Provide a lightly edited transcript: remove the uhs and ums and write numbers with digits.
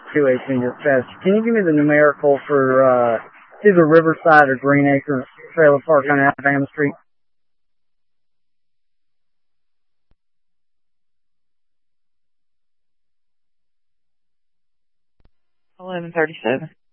218 your fast. Can you give me the numerical for either Riverside or Green Acre Trailer Park on Alabama Street? 1137.